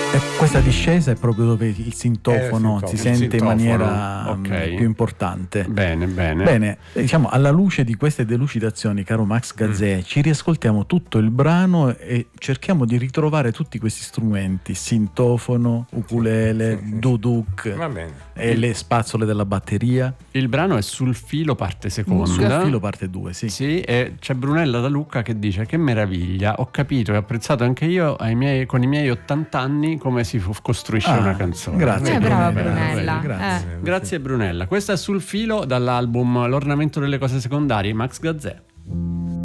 E questa discesa è proprio dove il sintofono si sente in maniera più importante. Bene. Diciamo, alla luce di queste delucidazioni, caro Max Gazzè, ci riascoltiamo tutto il brano e cerchiamo di ritrovare tutti questi strumenti: sintofono, ukulele, duduk e le spazzole della batteria. Il brano è Sul filo parte seconda. Sul filo parte 2, sì. Sì, e c'è Brunella da Lucca che dice: che meraviglia, ho capito e apprezzato anche io con i miei 80 anni come si costruisce una canzone. Grazie, brava Brunella. Grazie. Grazie Brunella. Questa è Sul filo dall'album L'ornamento delle cose secondarie, Max Gazzè.